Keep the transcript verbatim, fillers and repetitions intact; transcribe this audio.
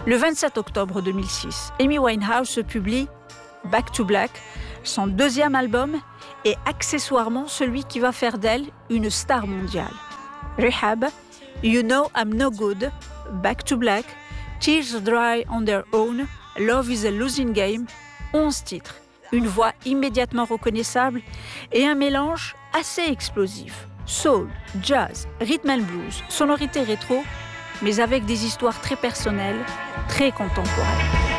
Le vingt-sept octobre deux mille six, Amy Winehouse publie Back to Black, son deuxième album et accessoirement celui qui va faire d'elle une star mondiale. Rehab, You Know I'm No Good, Back to Black, Tears Dry on Their Own, Love is a Losing Game, onze titres, une voix immédiatement reconnaissable et un mélange assez explosif. Soul, jazz, rhythm and blues, sonorité rétro, mais avec des histoires très personnelles, très contemporaines.